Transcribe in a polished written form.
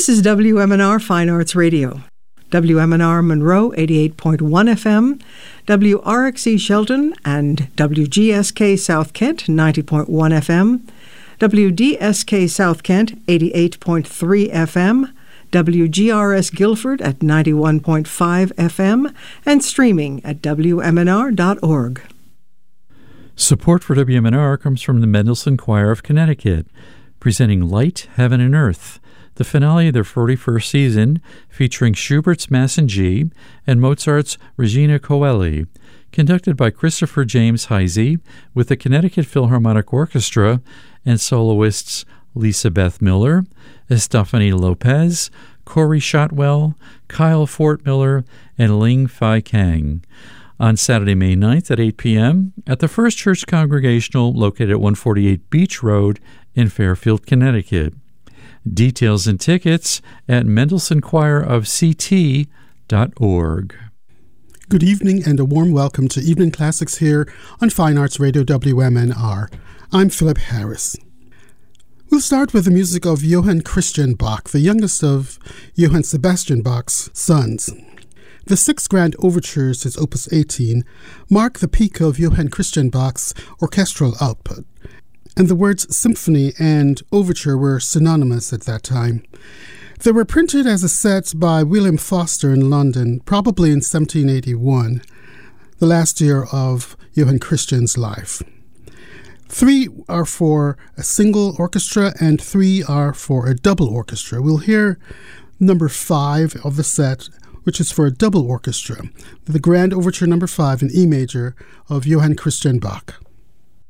This is WMNR Fine Arts Radio. WMNR Monroe 88.1 FM, WRXE Shelton and WGSK South Kent 90.1 FM, WDSK South Kent 88.3 FM, WGRS Guilford at 91.5 FM, and streaming at WMNR.org. Support for WMNR comes from the Mendelssohn Choir of Connecticut, presenting Light, Heaven, and Earth, the finale of their 41st season, featuring Schubert's Mass in G and Mozart's Regina Coeli, conducted by Christopher James Heisey with the Connecticut Philharmonic Orchestra and soloists Lisa Beth Miller, Estefany Lopez, Corey Shotwell, Kyle Fort Miller, and Ling Fai Kang. On Saturday, May 9th at 8 p.m. at the First Church Congregational located at 148 Beach Road in Fairfield, Connecticut. Details and tickets at mendelssohnchoirofct.org. Good evening and a warm welcome to Evening Classics here on Fine Arts Radio WMNR. I'm Philip Harris. We'll start with the music of Johann Christian Bach, the youngest of Johann Sebastian Bach's sons. The 6 grand overtures, his Opus 18, mark the peak of Johann Christian Bach's orchestral output, and the words symphony and overture were synonymous at that time. They were printed as a set by William Foster in London, probably in 1781, the last year of Johann Christian's life. 3 are for a single orchestra and 3 are for a double orchestra. We'll hear number 5 of the set, which is for a double orchestra, the Grand Overture number 5 in E major of Johann Christian Bach.